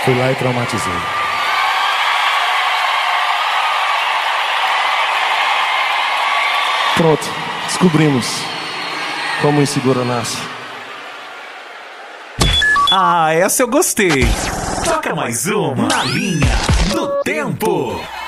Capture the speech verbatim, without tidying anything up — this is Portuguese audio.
Fui lá e traumatizei. Pronto, descobrimos como o inseguro nasce. Ah, essa eu gostei. Toca mais uma na linha do tempo.